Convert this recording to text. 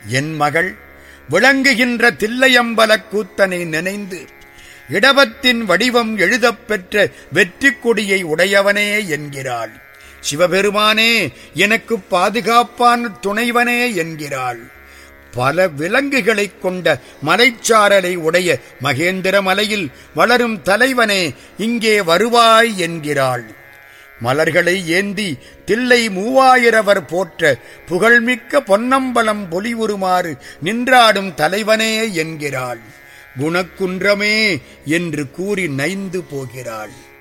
என் மகள் விளங்குகின்ற தில்லையம்பலக் கூத்தனை நினைந்து இடபத்தின் வடிவம் எழுதப் பெற்ற வெற்றி கொடியை உடையவனே என்கிறாள். சிவபெருமானே எனக்கு பாதுகாப்பான் துணைவனே என்கிறாள். பல விலங்குகளைக் கொண்ட மலைச்சாரலை உடைய மகேந்திர மலையில் வளரும் தலைவனே இங்கே வருவாய் என்கிறாள். மலர்களை ஏந்தி தில்லை மூவாயிரவர் போற்ற புகழ்மிக்க பொன்னம்பலம் பொலிவுறுமாறு நின்றாடும் தலைவனே என்கிறாள். குணக்குன்றமே என்று கூறி நைந்து போகிறாள்.